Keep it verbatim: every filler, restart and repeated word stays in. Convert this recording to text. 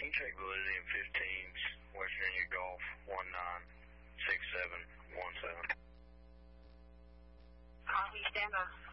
you check validity in fifteens, West Virginia Golf, one nine six seven one seven. Copy, stand by.